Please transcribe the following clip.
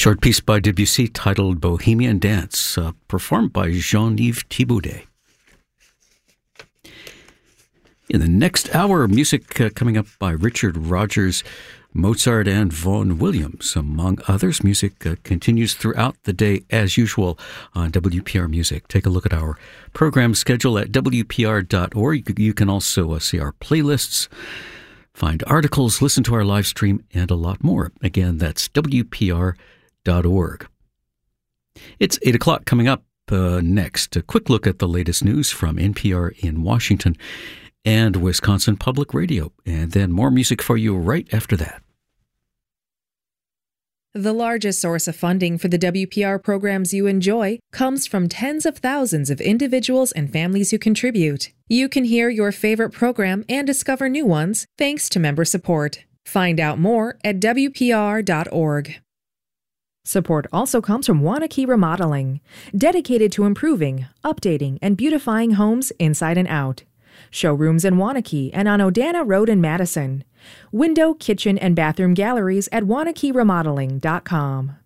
Short piece by Debussy titled Bohemian Dance, performed by Jean-Yves Thibaudet. In the next hour, music coming up by Richard Rodgers, Mozart, and Vaughan Williams, among others. Music continues throughout the day as usual on WPR Music. Take a look at our program schedule at WPR.org. You can also see our playlists, find articles, listen to our live stream, and a lot more. Again, that's WPR.org. It's 8 o'clock coming up next. A quick look at the latest news from NPR in Washington and Wisconsin Public Radio. And then more music for you right after that. The largest source of funding for the WPR programs you enjoy comes from tens of thousands of individuals and families who contribute. You can hear your favorite program and discover new ones thanks to member support. Find out more at WPR.org. Support also comes from Waunakee Remodeling, dedicated to improving, updating, and beautifying homes inside and out. Showrooms in Waunakee and on Odana Road in Madison. Window, kitchen, and bathroom galleries at WaunakeeRemodeling.com.